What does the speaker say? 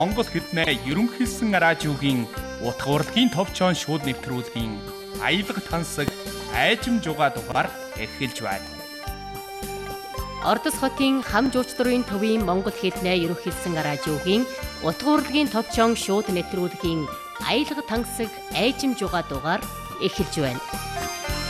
Монгол хэлний ерөнхийлсэн радиогийн утга урлагийн товчон шууд нэвтрүүлгийн аялга тансаг айжим жугаа дугаар эхэлж байна. Ордос хотын хам жуулчлалын төвийн монгол хэлний ерөнхийлсэн радиогийн утга урлагийн товчон шууд нэвтрүүлгийн аялга тансаг айжим жугаа дугаар эхэлж байна.